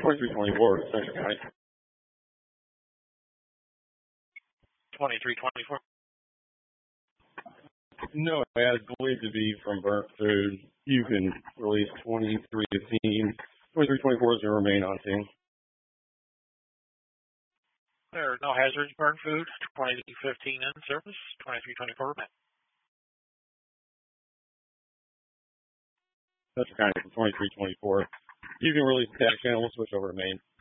2324, Central County. 2324. No, I believe to be from burnt food. You can release 2315. 2324 is going to remain on scene. There are no hazards, burn food. 2315 in service. 2324 remain. Central County from 2324. You can release the tag channel. We'll switch over to main.